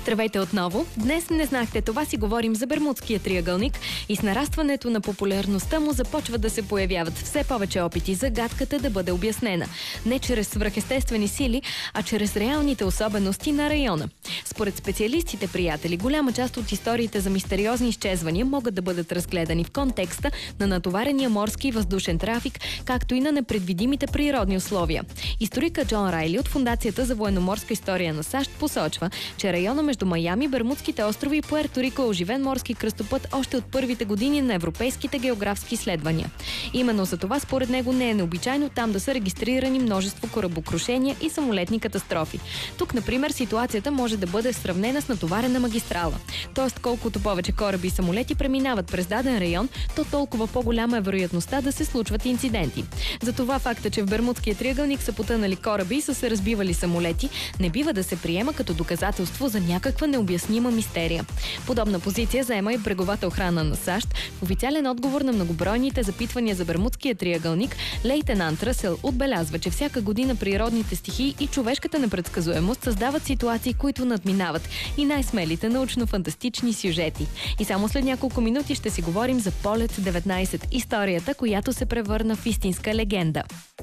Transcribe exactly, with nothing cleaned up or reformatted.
Здравейте отново! Днес не знахте това, си говорим за Бермудския триъгълник и с нарастването на популярността му започват да се появяват все повече опити загадката да бъде обяснена. Не чрез свръхестествени сили, а чрез реалните особености на района. Според специалистите, приятели, голяма част от историите за мистериозни изчезвания могат да бъдат разгледани в контекста на натоварения морски и въздушен трафик, както и на непредвидимите природни условия. Историка Джон Райли от Фондацията за военноморска история на САЩ посочва, че района между Майами, Бермудските острови и Пуерто Рико е оживен морски кръстопът още от първите години на европейските географски изследвания. Именно за това според него не е необичайно там да са регистрирани множество корабокрушения и самолетни катастрофи. Тук, например, ситуацията може да бъде сравнена с натоварена магистрала. Тоест, колкото повече кораби и самолети преминават през даден район, то толкова по-голяма е вероятността да се случват инциденти. Затова факта, че в Бермудския триъгълник са потънали кораби и са се разбивали самолети, не бива да се приема като доказателство за някаква необяснима мистерия. Подобна позиция заема и бреговата охрана на САЩ. В официален отговор на многобройните запитвания за Бермудския триъгълник, лейтенант Ръсъл отбелязва, че всяка година природните стихии и човешката непредсказуемост създават ситуации, които надминават и най-смелите научно-фантастични сюжети. И само след няколко минути ще си говорим за Полет деветнайсет, историята, която се превърна в истинска легенда.